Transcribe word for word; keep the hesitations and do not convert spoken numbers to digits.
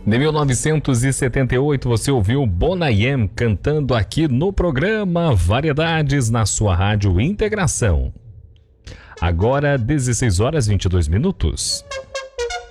De mil novecentos e setenta e oito, você ouviu Bonayem cantando aqui no programa Variedades na sua Rádio Integração. Agora, dezesseis horas e vinte e dois minutos.